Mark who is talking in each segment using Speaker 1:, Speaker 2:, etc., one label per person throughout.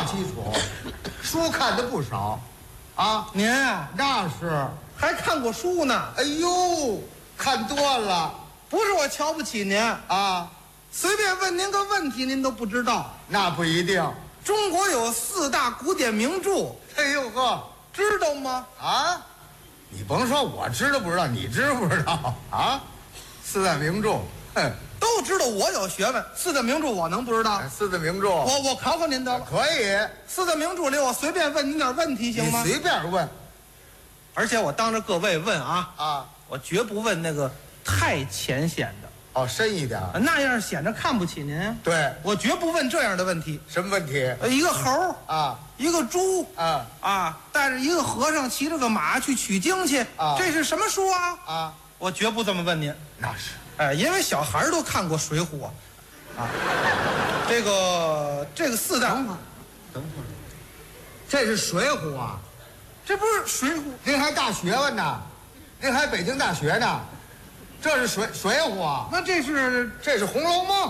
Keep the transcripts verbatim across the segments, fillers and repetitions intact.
Speaker 1: 基础，书看的不少，啊，
Speaker 2: 您啊，
Speaker 1: 那是，
Speaker 2: 还看过书呢。
Speaker 1: 哎呦，看多了
Speaker 2: 不是我瞧不起您，
Speaker 1: 啊，
Speaker 2: 随便问您个问题，您都不知道。
Speaker 1: 那不一定。
Speaker 2: 中国有四大古典名著，
Speaker 1: 哎呦呵，
Speaker 2: 知道吗？
Speaker 1: 啊，你甭说我知道不知道，你知不知道啊？四大名著，哼，
Speaker 2: 都知道我有学问，四大名著我能不知道？
Speaker 1: 四大名著，
Speaker 2: 我我考考您得了。
Speaker 1: 可以，
Speaker 2: 四大名著里，我随便问您点问题行吗？
Speaker 1: 你随便问
Speaker 2: 而且我当着各位问啊，
Speaker 1: 啊。
Speaker 2: 我绝不问那个太浅显的，
Speaker 1: 哦，深一点。
Speaker 2: 那样显着看不起您。
Speaker 1: 对，
Speaker 2: 我绝不问这样的问题。
Speaker 1: 什么问题
Speaker 2: 呃，一个猴
Speaker 1: 啊？
Speaker 2: 一个猪
Speaker 1: 啊
Speaker 2: 啊，带着一个和尚骑着个马去取经去
Speaker 1: 啊
Speaker 2: 这是什么书啊？
Speaker 1: 啊，
Speaker 2: 我绝不这么问您。
Speaker 1: 那是
Speaker 2: 哎，因为小孩都看过《水浒》啊。啊，这个这个四大，
Speaker 1: 等会儿，等会儿，这是《水浒》啊？
Speaker 2: 这不是《水浒》？
Speaker 1: 您还大学问呢？您还北京大学呢？这是水水浒啊？
Speaker 2: 那这是
Speaker 1: 这是《红楼梦》。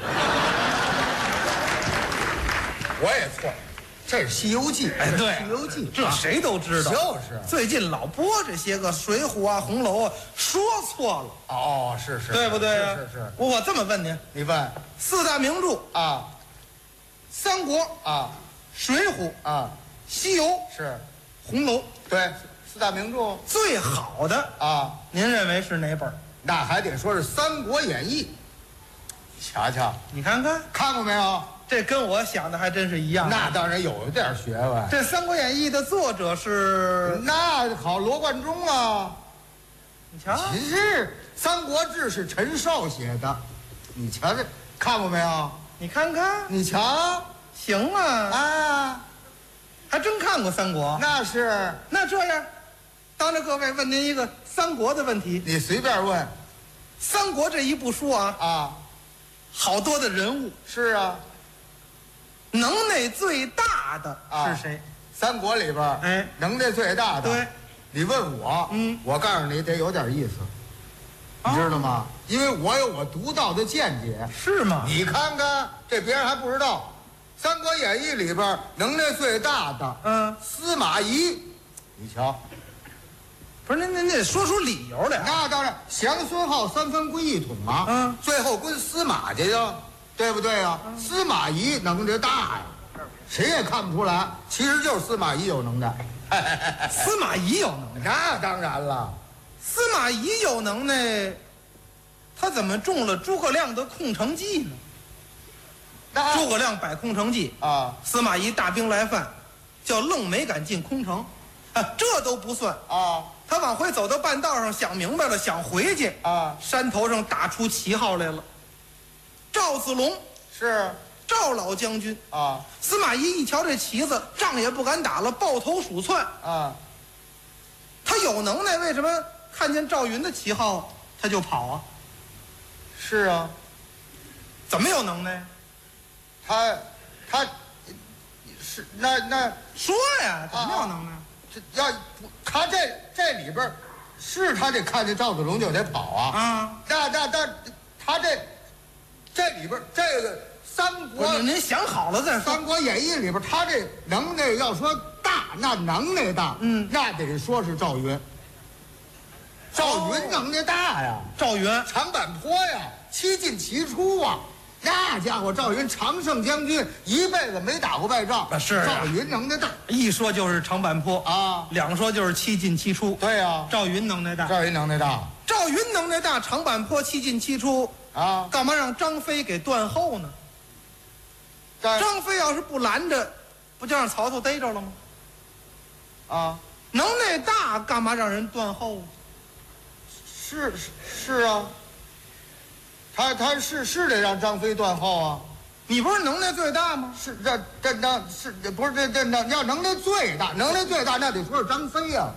Speaker 1: 我也错了，这是《西游记》。
Speaker 2: 哎，对，
Speaker 1: 《西游记》
Speaker 2: 这谁都知道。
Speaker 1: 就是
Speaker 2: 最近老播这些个《水浒》啊、《红楼》啊，说错了，
Speaker 1: 哦，是是，
Speaker 2: 对不对啊？
Speaker 1: 是是是。
Speaker 2: 我我这么问您，
Speaker 1: 你问
Speaker 2: 四大名著：
Speaker 1: 啊
Speaker 2: 三国、
Speaker 1: 啊
Speaker 2: 水浒、
Speaker 1: 啊，
Speaker 2: 西游、
Speaker 1: 是，
Speaker 2: 红楼。
Speaker 1: 对，四大名著
Speaker 2: 最好的，
Speaker 1: 啊，
Speaker 2: 您认为是哪本？
Speaker 1: 那还得说是《三国演义》。瞧瞧，
Speaker 2: 你看看，
Speaker 1: 看过没有？
Speaker 2: 这跟我想的还真是一样。
Speaker 1: 那当然有点学问。
Speaker 2: 这《三国演义》的作者是，
Speaker 1: 那好，罗贯中啊。
Speaker 2: 你瞧，
Speaker 1: 其实《三国志》是陈寿写的，你瞧这看过没有？
Speaker 2: 你看看，
Speaker 1: 你瞧
Speaker 2: 行啊，
Speaker 1: 啊，
Speaker 2: 还真看过《三国》。
Speaker 1: 那是
Speaker 2: 那这样，当着各位问您一个三国的问题。
Speaker 1: 你随便问
Speaker 2: 三国这一部书啊，
Speaker 1: 啊。
Speaker 2: 好多的人物，
Speaker 1: 是啊，
Speaker 2: 能耐最大的
Speaker 1: 啊
Speaker 2: 是谁？
Speaker 1: 三国里边，
Speaker 2: 哎，
Speaker 1: 能耐最大的。
Speaker 2: 对，
Speaker 1: 你问我，
Speaker 2: 嗯，
Speaker 1: 我告诉你得有点意思，你知道吗？因为我有我独到的见解。
Speaker 2: 是吗？
Speaker 1: 你看看，这别人还不知道，《三国演义》里边能耐最大的，
Speaker 2: 嗯，
Speaker 1: 司马懿，你瞧，
Speaker 2: 不是，您您得说出理由来啊。
Speaker 1: 那当然，降孙浩三分归一统啊，
Speaker 2: 嗯，
Speaker 1: 最后归司马去呀，对不对啊？
Speaker 2: 嗯、
Speaker 1: 司马懿能耐大呀，谁也看不出来，其实就是司马懿有能耐。
Speaker 2: 司马懿有能耐，
Speaker 1: 那当然了，
Speaker 2: 司马懿有能耐，他怎么中了诸葛亮的空城计呢？
Speaker 1: 那
Speaker 2: 诸葛亮摆空城计
Speaker 1: 啊，
Speaker 2: 司马懿大兵来犯，叫愣没敢进空城，啊，这都不算
Speaker 1: 啊。
Speaker 2: 他往回走到半道上，想明白了，想回去
Speaker 1: 啊，
Speaker 2: 山头上打出旗号来了。赵子龙
Speaker 1: 是
Speaker 2: 赵老将军
Speaker 1: 啊，
Speaker 2: 司马懿一瞧这旗子，仗也不敢打了，抱头鼠窜
Speaker 1: 啊。
Speaker 2: 他有能耐，为什么看见赵云的旗号他就跑啊？
Speaker 1: 是啊，
Speaker 2: 怎么有能耐？
Speaker 1: 他他是那那
Speaker 2: 说呀，怎么有能耐？
Speaker 1: 这要不他这这里边是他这看见赵子龙就得跑啊
Speaker 2: 啊！
Speaker 1: 那那那他这这里边这个三国，
Speaker 2: 您想好了再
Speaker 1: 《
Speaker 2: 说。
Speaker 1: 三国演义》里边他这能耐要说大，那能耐大，
Speaker 2: 嗯，
Speaker 1: 那得说是赵云。赵云能耐大呀，
Speaker 2: 赵云
Speaker 1: 长坂坡呀，七进七出啊。那家伙，赵云常胜将军，一辈子没打过败仗。
Speaker 2: 是啊，
Speaker 1: 赵云能耐大，
Speaker 2: 一说就是长坂坡
Speaker 1: 啊，
Speaker 2: 两说就是七进七出。
Speaker 1: 对呀，
Speaker 2: 赵云能耐大，
Speaker 1: 赵云能耐大，
Speaker 2: 赵云能耐大，长坂坡七进七出
Speaker 1: 啊，
Speaker 2: 干嘛让张飞给断后呢？张飞要是不拦着，不就让曹操逮着了吗？
Speaker 1: 啊，
Speaker 2: 能耐大，干嘛让人断后？
Speaker 1: 是是啊。他他是是得让张飞断后啊，
Speaker 2: 你不是能耐最大吗？
Speaker 1: 是这这那是不是这这那要能耐最大，能耐最大那得说是张飞呀、啊。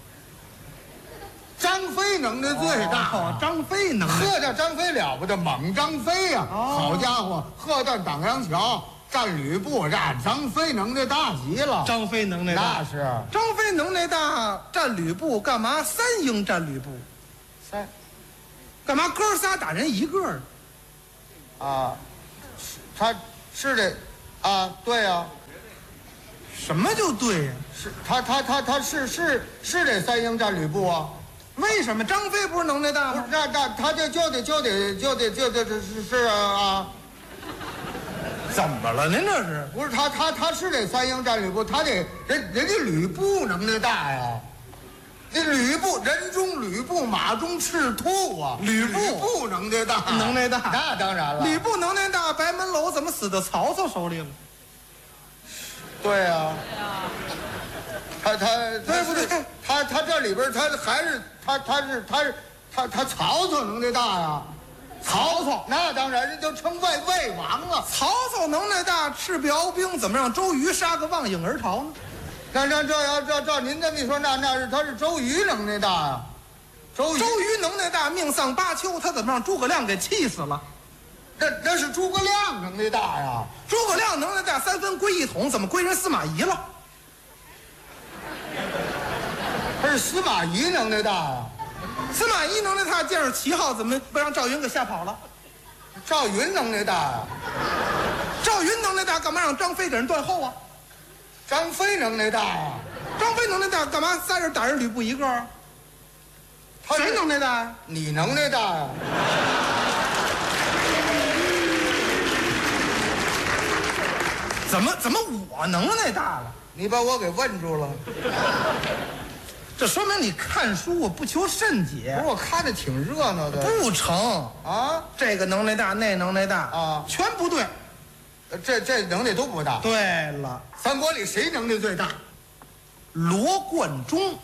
Speaker 1: 张飞能耐最大、啊
Speaker 2: 哦，张飞能耐，
Speaker 1: 呵，这张飞了不得，猛张飞呀、啊哦！好家伙，喝断党阳桥，战吕布，这张飞能耐大极了。
Speaker 2: 张飞能耐大，
Speaker 1: 那是
Speaker 2: 张飞能耐大，战吕布干嘛？三英战吕布，
Speaker 1: 三。
Speaker 2: 干嘛哥仨打人一个
Speaker 1: 啊？他是得啊，对啊，
Speaker 2: 什么就对呀？
Speaker 1: 是他他他他是是是这三英战吕布啊？
Speaker 2: 为什么张飞不是能耐大吗？
Speaker 1: 那那他这就得就得就得就得这是是啊？
Speaker 2: 怎么了？您这是？
Speaker 1: 不是他他他是这三英战吕布，他得人人家吕布能耐大呀。那吕布人中吕布，马中赤兔啊！
Speaker 2: 吕布
Speaker 1: 吕布能耐大，
Speaker 2: 能耐大，
Speaker 1: 那当然了。
Speaker 2: 吕布能耐大，白门楼怎么死到曹操手里了？
Speaker 1: 对啊，他他
Speaker 2: 对不对？
Speaker 1: 他他这里边他还是他他是他是他他曹操能耐大呀。曹操那当然，人都称魏魏王了。
Speaker 2: 曹操能耐大，赤壁鏖兵，怎么让周瑜杀个望影而逃呢？
Speaker 1: 那那这要照照您这么一说，那那是他是周瑜能耐大呀。周瑜
Speaker 2: 周瑜能耐大，命丧巴丘，他怎么让诸葛亮给气死了？
Speaker 1: 那那是诸葛亮能耐大呀。
Speaker 2: 诸葛亮能耐大，三分归一统，怎么归人司马懿了？
Speaker 1: 他是司马懿能耐大呀。
Speaker 2: 司马懿能耐大，见着旗号怎么不让赵云给吓跑了？
Speaker 1: 赵云能耐大呀。
Speaker 2: 赵云能耐大，干嘛让张飞给人断后啊？
Speaker 1: 张飞能耐大呀。
Speaker 2: 张飞能耐大，干嘛仨人打人吕布一个啊？谁能耐大呀？
Speaker 1: 你能耐大呀。
Speaker 2: 怎么怎么我能耐大了？
Speaker 1: 你把我给问住了。
Speaker 2: 这说明你看书我不求甚解。
Speaker 1: 不是，我看着挺热闹的。
Speaker 2: 不成
Speaker 1: 啊，
Speaker 2: 这个能耐大，那能耐大
Speaker 1: 啊，
Speaker 2: 全不对。
Speaker 1: 这这能耐都不大。
Speaker 2: 对了，
Speaker 1: 三国里谁能耐最大？
Speaker 2: 罗贯中。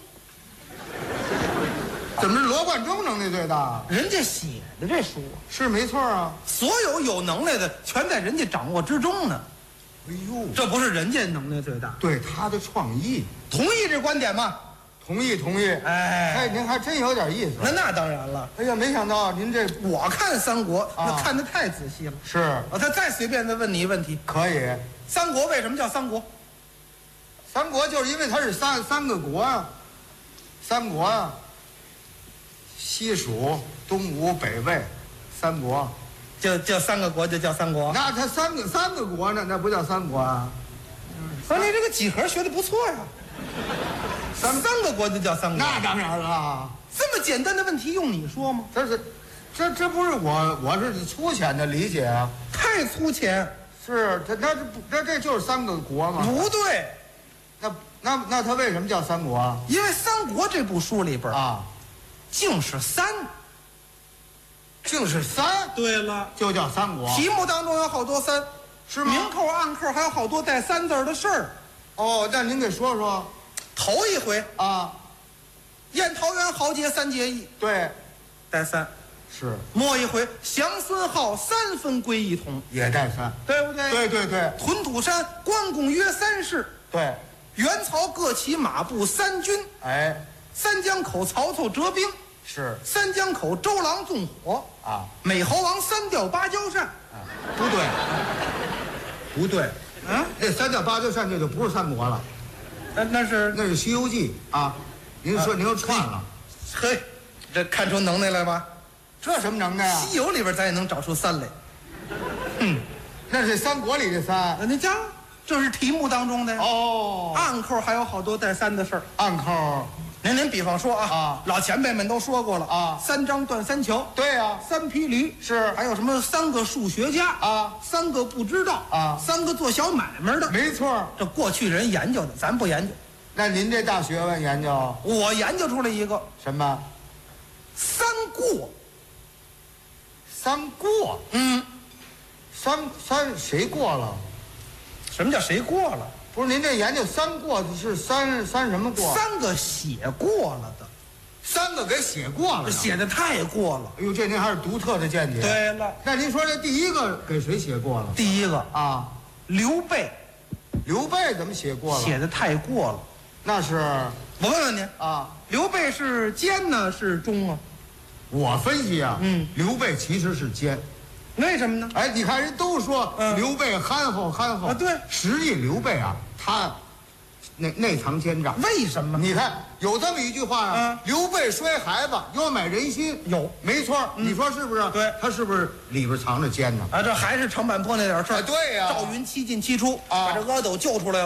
Speaker 1: 怎么是罗贯中能耐最大？
Speaker 2: 人家写的这书
Speaker 1: 是没错啊，
Speaker 2: 所有有能耐的全在人家掌握之中呢。
Speaker 1: 哎呦，
Speaker 2: 这不是人家能耐最大？
Speaker 1: 对他的创意，
Speaker 2: 同意这观点吗？
Speaker 1: 同意同意。
Speaker 2: 哎
Speaker 1: 哎，您还真有点意思。
Speaker 2: 那那当然了。
Speaker 1: 哎呀，没想到您这
Speaker 2: 我看三国那
Speaker 1: 啊
Speaker 2: 看得太仔细了。
Speaker 1: 是
Speaker 2: 啊，他再随便的问你一问题，
Speaker 1: 可以。
Speaker 2: 三国为什么叫三国？
Speaker 1: 三国就是因为它是三三个国啊，三国啊，西蜀、东吴、北魏，三国。
Speaker 2: 就就三个国就叫三国。
Speaker 1: 那它三个三个国呢，那不叫三国啊？
Speaker 2: 说你这个几何学的不错呀。三三个国就叫三国。
Speaker 1: 那当然了，
Speaker 2: 这么简单的问题用你说吗？
Speaker 1: 这是，这这不是我我是粗浅的理解啊。
Speaker 2: 太粗浅。
Speaker 1: 是他那这不这这就是三个国嘛？
Speaker 2: 不对。
Speaker 1: 那那那他为什么叫三国啊？
Speaker 2: 因为《三国》这部书里边
Speaker 1: 啊，
Speaker 2: 竟是三。
Speaker 1: 竟是三。
Speaker 2: 对了，
Speaker 1: 就叫三国。
Speaker 2: 题目当中有好多三，
Speaker 1: 是吗？
Speaker 2: 明扣暗扣还有好多带三字的事儿。
Speaker 1: 哦，那您给说说。
Speaker 2: 头一回
Speaker 1: 啊，
Speaker 2: 宴桃园豪杰三结义，
Speaker 1: 对，
Speaker 2: 带三。
Speaker 1: 是。
Speaker 2: 末一回降孙浩三分归一统，
Speaker 1: 也带三，
Speaker 2: 对不对？
Speaker 1: 对对对
Speaker 2: 屯土山关公约三世，
Speaker 1: 对。
Speaker 2: 袁曹各骑马步三军，
Speaker 1: 哎，
Speaker 2: 三江口曹操折兵，
Speaker 1: 是。
Speaker 2: 三江口周郎纵火
Speaker 1: 啊，
Speaker 2: 美猴王三调芭蕉扇。
Speaker 1: 啊，不对，不对，
Speaker 2: 啊，
Speaker 1: 那三调芭蕉扇这就不是三国了，
Speaker 2: 那那是
Speaker 1: 那是《西游记》啊。您说您又串了，
Speaker 2: 嘿，这看出能耐来吧？
Speaker 1: 这什么能耐啊？
Speaker 2: 西游里边咱也能找出三来。
Speaker 1: 嗯，那是三国里的三。
Speaker 2: 那你讲，这是题目当中的
Speaker 1: 哦，
Speaker 2: 暗扣还有好多带三的事儿。
Speaker 1: 暗扣。
Speaker 2: 您您比方说啊，
Speaker 1: 啊
Speaker 2: 老前辈们都说过了
Speaker 1: 啊，
Speaker 2: 三张断三桥，
Speaker 1: 对呀，
Speaker 2: 三匹驴
Speaker 1: 是，
Speaker 2: 还有什么三个数学家
Speaker 1: 啊，
Speaker 2: 三个不知道
Speaker 1: 啊，
Speaker 2: 三个做小买卖的，
Speaker 1: 没错。
Speaker 2: 这过去人研究的，咱不研究。
Speaker 1: 那您这大学问研究
Speaker 2: 我研究出来一个
Speaker 1: 什么？
Speaker 2: 三过。
Speaker 1: 三过。
Speaker 2: 嗯，
Speaker 1: 三三谁过了？
Speaker 2: 什么叫谁过了？
Speaker 1: 不是您这研究三过是三三什么过？
Speaker 2: 三个写过了的，
Speaker 1: 三个给写过了呢，
Speaker 2: 写的太过了。
Speaker 1: 哎呦，这您还是独特的见解。
Speaker 2: 对了，
Speaker 1: 那您说这第一个给谁写过了？
Speaker 2: 第一个
Speaker 1: 啊，
Speaker 2: 刘备，
Speaker 1: 刘备怎么写过了？
Speaker 2: 写的太过了。
Speaker 1: 那是
Speaker 2: 我问问您，
Speaker 1: 啊，
Speaker 2: 刘备是奸呢是忠啊？
Speaker 1: 我分析啊，
Speaker 2: 嗯，
Speaker 1: 刘备其实是奸。
Speaker 2: 为什么呢？
Speaker 1: 哎，你看人都说
Speaker 2: 嗯
Speaker 1: 刘备憨厚憨厚
Speaker 2: 啊对
Speaker 1: 实际刘备啊，他内内藏奸诈。
Speaker 2: 为什么？
Speaker 1: 你看有这么一句话啊，
Speaker 2: 嗯
Speaker 1: 刘备摔孩子，要买人心。
Speaker 2: 有，
Speaker 1: 没错，你说是不是？
Speaker 2: 对，
Speaker 1: 他是不是里边藏着奸呢？
Speaker 2: 啊，这还是长坂坡那点事儿。
Speaker 1: 啊对呀
Speaker 2: 赵云七进七出，
Speaker 1: 啊
Speaker 2: 把这阿斗救出来了。